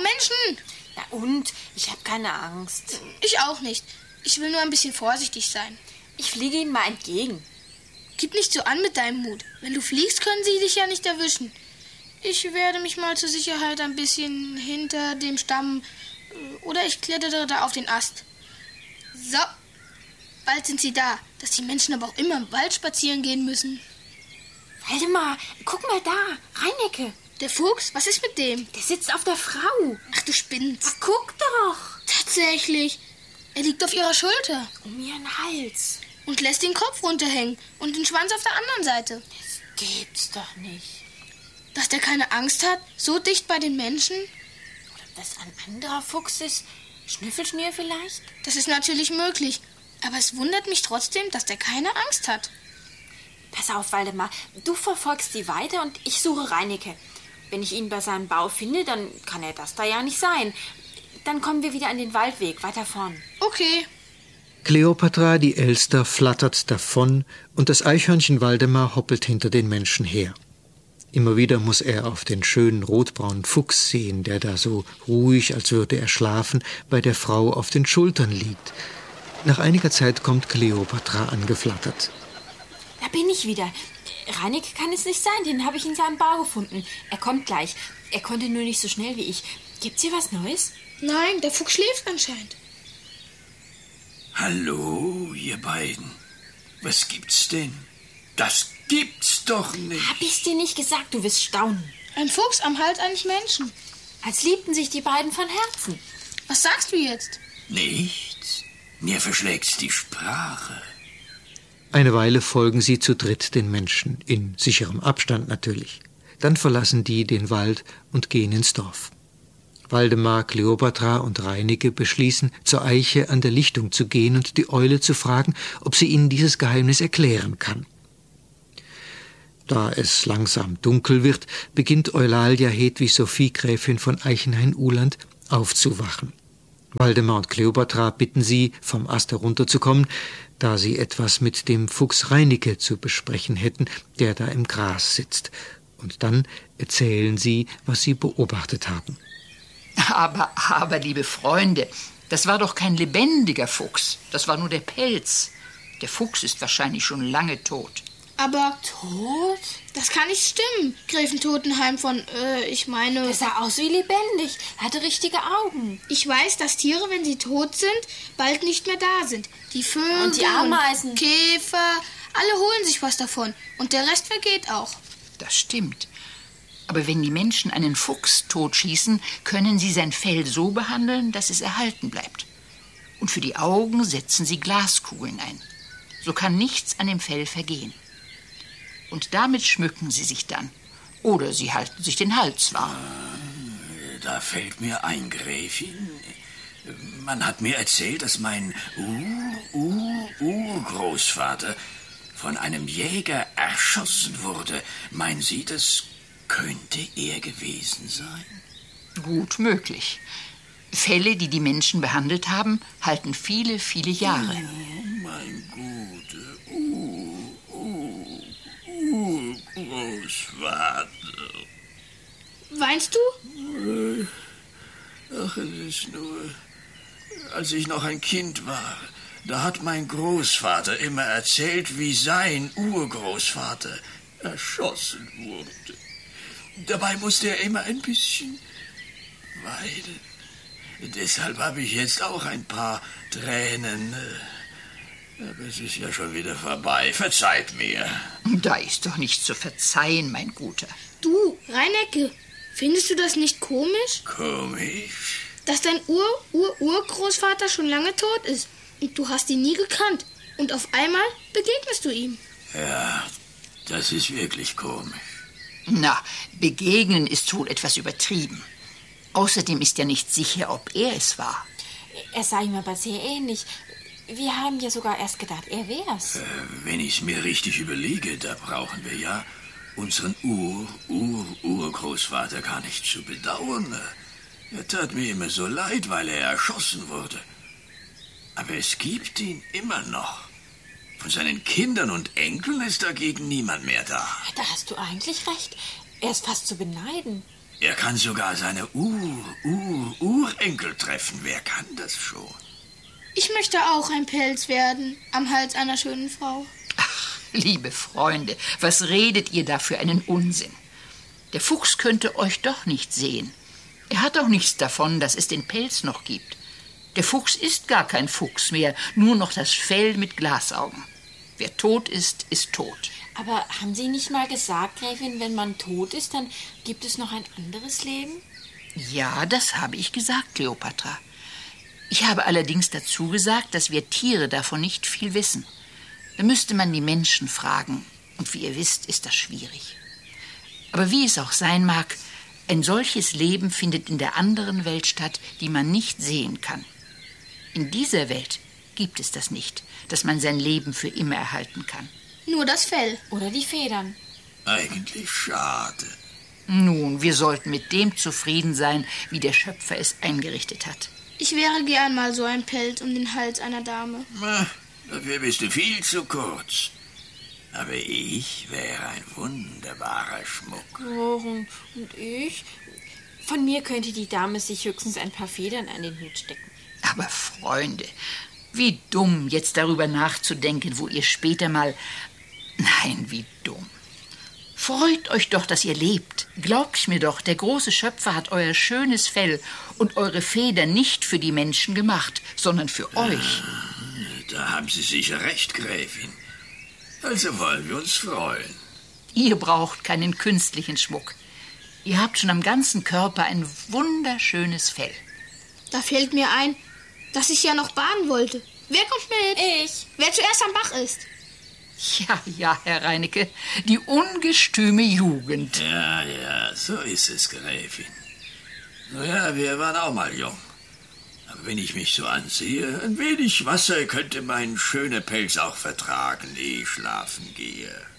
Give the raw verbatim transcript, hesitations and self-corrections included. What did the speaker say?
Menschen! Na und? Ich habe keine Angst. Ich auch nicht. Ich will nur ein bisschen vorsichtig sein. Ich fliege Ihnen mal entgegen. Gib nicht so an mit deinem Mut. Wenn du fliegst, können sie dich ja nicht erwischen. Ich werde mich mal zur Sicherheit ein bisschen hinter dem Stamm... Oder ich klettere da auf den Ast. So, bald sind sie da. Dass die Menschen aber auch immer im Wald spazieren gehen müssen. Waldemar, guck mal da, Reinecke. Der Fuchs, was ist mit dem? Der sitzt auf der Frau. Ach, du spinnst. Ach, guck doch. Tatsächlich. Er liegt auf ihrer Schulter. Um ihren Hals. Und lässt den Kopf runterhängen und den Schwanz auf der anderen Seite. Das gibt's doch nicht. Dass der keine Angst hat, so dicht bei den Menschen? Oder ob das ein anderer Fuchs ist? Schnüffelschnür vielleicht? Das ist natürlich möglich. Aber es wundert mich trotzdem, dass der keine Angst hat. Pass auf, Waldemar. Du verfolgst sie weiter und ich suche Reinecke. Wenn ich ihn bei seinem Bau finde, dann kann er das da ja nicht sein. Dann kommen wir wieder an den Waldweg, weiter vorn. Okay. Kleopatra, die Elster, flattert davon und das Eichhörnchen Waldemar hoppelt hinter den Menschen her. Immer wieder muss er auf den schönen rotbraunen Fuchs sehen, der da so ruhig, als würde er schlafen, bei der Frau auf den Schultern liegt. Nach einiger Zeit kommt Kleopatra angeflattert. Da bin ich wieder. Reinecke kann es nicht sein, den habe ich in seinem Bau gefunden. Er kommt gleich. Er konnte nur nicht so schnell wie ich. Gibt's hier was Neues? Nein, der Fuchs schläft anscheinend. Hallo, ihr beiden. Was gibt's denn? Das gibt's doch nicht. Hab ich's dir nicht gesagt, du wirst staunen. Ein Fuchs am Hals eines Menschen. Als liebten sich die beiden von Herzen. Was sagst du jetzt? Nichts. Mir verschlägt's die Sprache. Eine Weile folgen sie zu dritt den Menschen, in sicherem Abstand natürlich. Dann verlassen die den Wald und gehen ins Dorf. Waldemar, Kleopatra und Reinecke beschließen, zur Eiche an der Lichtung zu gehen und die Eule zu fragen, ob sie ihnen dieses Geheimnis erklären kann. Da es langsam dunkel wird, beginnt Eulalia Hedwig Sophie, Gräfin von Eichenhain-Uhland, aufzuwachen. Waldemar und Kleopatra bitten sie, vom Ast herunterzukommen, da sie etwas mit dem Fuchs Reinecke zu besprechen hätten, der da im Gras sitzt. Und dann erzählen sie, was sie beobachtet haben. Aber, aber, liebe Freunde, das war doch kein lebendiger Fuchs. Das war nur der Pelz. Der Fuchs ist wahrscheinlich schon lange tot. Aber... Tot? Das kann nicht stimmen. Gräfin Totenheim von, äh, ich meine... Er sah aus wie lebendig. Er hatte richtige Augen. Ich weiß, dass Tiere, wenn sie tot sind, bald nicht mehr da sind. Die Vögel Und die Ameisen. Käfer, alle holen sich was davon. Und der Rest vergeht auch. Das stimmt. Aber wenn die Menschen einen Fuchs totschießen, können sie sein Fell so behandeln, dass es erhalten bleibt. Und für die Augen setzen sie Glaskugeln ein. So kann nichts an dem Fell vergehen. Und damit schmücken sie sich dann. Oder sie halten sich den Hals warm. Da fällt mir ein, Gräfin. Man hat mir erzählt, dass mein Ur-Ur-Urgroßvater von einem Jäger erschossen wurde. Meinen Sie, das könnte er gewesen sein? Gut möglich. Fälle, die die Menschen behandelt haben, halten viele, viele Jahre. Oh, mein guter Ur-Ur-Urgroßvater. Weinst du? Ach, es ist nur... Als ich noch ein Kind war, da hat mein Großvater immer erzählt, wie sein Urgroßvater erschossen wurde. Dabei musste er immer ein bisschen weinen. Deshalb habe ich jetzt auch ein paar Tränen. Aber es ist ja schon wieder vorbei. Verzeiht mir. Da ist doch nichts zu verzeihen, mein Guter. Du, Reinecke, findest du das nicht komisch? Komisch? Dass dein Ur-Ur-Urgroßvater schon lange tot ist und du hast ihn nie gekannt. Und auf einmal begegnest du ihm. Ja, das ist wirklich komisch. Na, begegnen ist wohl etwas übertrieben. Außerdem ist ja nicht sicher, ob er es war. Er sah ihm aber sehr ähnlich. Wir haben ja sogar erst gedacht, er wär's. Äh, wenn ich es mir richtig überlege, da brauchen wir ja unseren Ur-Ur-Urgroßvater gar nicht zu bedauern. Er tat mir immer so leid, weil er erschossen wurde. Aber es gibt ihn immer noch. Von seinen Kindern und Enkeln ist dagegen niemand mehr da. Da hast du eigentlich recht. Er ist fast zu beneiden. Er kann sogar seine Ur-Ur-Urenkel treffen. Wer kann das schon? Ich möchte auch ein Pelz werden am Hals einer schönen Frau. Ach, liebe Freunde, was redet ihr da für einen Unsinn? Der Fuchs könnte euch doch nicht sehen. Er hat auch nichts davon, dass es den Pelz noch gibt. Der Fuchs ist gar kein Fuchs mehr, nur noch das Fell mit Glasaugen. Wer tot ist, ist tot. Aber haben Sie nicht mal gesagt, Gräfin, wenn man tot ist, dann gibt es noch ein anderes Leben? Ja, das habe ich gesagt, Kleopatra. Ich habe allerdings dazu gesagt, dass wir Tiere davon nicht viel wissen. Da müsste man die Menschen fragen. Und wie ihr wisst, ist das schwierig. Aber wie es auch sein mag, ein solches Leben findet in der anderen Welt statt, die man nicht sehen kann. In dieser Welt gibt es das nicht, dass man sein Leben für immer erhalten kann. Nur das Fell. Oder die Federn. Eigentlich schade. Nun, wir sollten mit dem zufrieden sein, wie der Schöpfer es eingerichtet hat. Ich wäre gern mal so ein Pelz um den Hals einer Dame. Na, dafür bist du viel zu kurz. Aber ich wäre ein wunderbarer Schmuck. Oh, und ich? Von mir könnte die Dame sich höchstens ein paar Federn an den Hut stecken. Aber Freunde, wie dumm, jetzt darüber nachzudenken, wo ihr später mal... Nein, wie dumm. Freut euch doch, dass ihr lebt. Glaubt mir doch, der große Schöpfer hat euer schönes Fell und eure Federn nicht für die Menschen gemacht, sondern für euch. Da haben Sie sicher recht, Gräfin. Also wollen wir uns freuen. Ihr braucht keinen künstlichen Schmuck. Ihr habt schon am ganzen Körper ein wunderschönes Fell. Da fällt mir ein, dass ich ja noch baden wollte. Wer kommt mit? Ich. Wer zuerst am Bach ist. Ja, ja, Herr Reinecke, die ungestüme Jugend. Ja, ja, so ist es, Gräfin. Naja, wir waren auch mal jung. Aber wenn ich mich so ansehe, ein wenig Wasser könnte mein schöner Pelz auch vertragen, ehe ich schlafen gehe.